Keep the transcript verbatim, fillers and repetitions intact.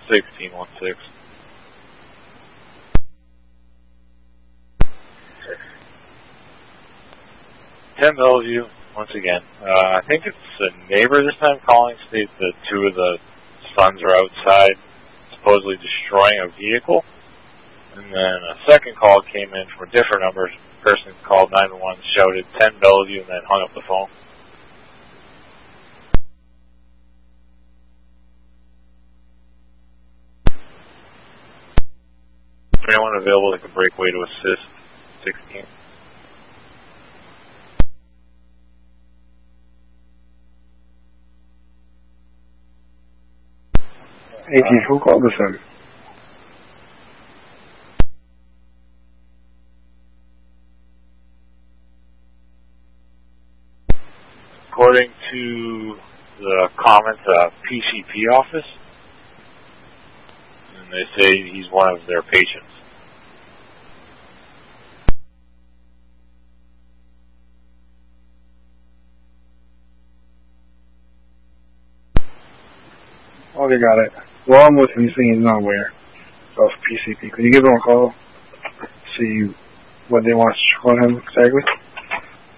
sixteen one six. ten Bellevue, once again. Uh, I think it's a neighbor this time calling, states that two of the sons are outside, supposedly destroying a vehicle. And then a second call came in from a different number. The person called nine one one, shouted ten Bellevue, and then hung up the phone. Is there anyone available that can break away to assist? sixteen. eighteen, who called this in? According to the comments, uh, P C P office, and they say he's one of their patients. Oh, they got it. Well, I'm with him. He's saying he's not aware of P C P. Could you give him a call? See what they want to call him exactly?